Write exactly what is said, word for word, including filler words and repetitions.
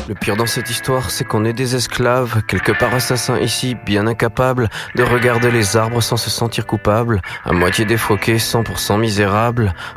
Le pire dans cette histoire, c'est qu'on est des esclaves, quelque part assassins ici, bien incapables de regarder les arbres sans se sentir coupables, à moitié défroqués, cent pour cent misérables.